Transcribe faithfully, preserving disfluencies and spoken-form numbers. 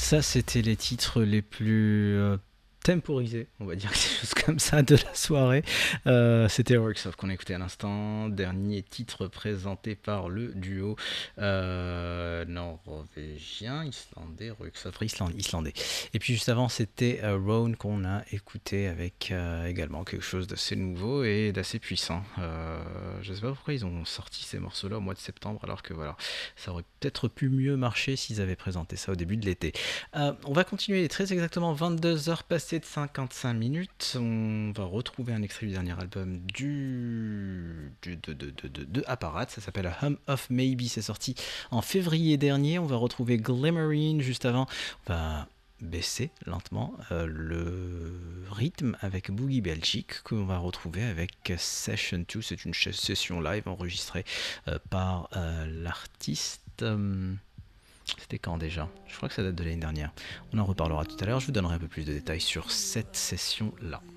Ça, c'était les titres les plus euh, temporisés, on va dire quelque chose comme ça, de la soirée. Euh, c'était Heroics of qu'on a écouté à l'instant. Dernier titre présenté par le duo euh, norvégien, islandais, Heroics of Island, islandais. Et puis juste avant, c'était euh, Roan qu'on a écouté avec euh, également quelque chose d'assez nouveau et d'assez puissant. Euh, je sais pas pourquoi ils ont sorti ces morceaux-là au mois de septembre, alors que voilà, ça aurait peut-être pu mieux marcher s'ils avaient présenté ça au début de l'été. Euh, on va continuer très exactement vingt-deux heures passées de cinquante-cinq minutes. On va retrouver un extrait du dernier album du, du de, de, de, de, de Apparat. Ça s'appelle A Hum of Maybe. C'est sorti en février dernier. On va retrouver Glimmerine juste avant. On va baisser lentement euh, le rythme avec Boogie Belchic qu'on va retrouver avec Session deux. C'est une session live enregistrée euh, par euh, l'artiste. Euh, c'était quand déjà? Je crois que ça date de l'année dernière. On en reparlera tout à l'heure. Je vous donnerai un peu plus de détails sur cette session-là.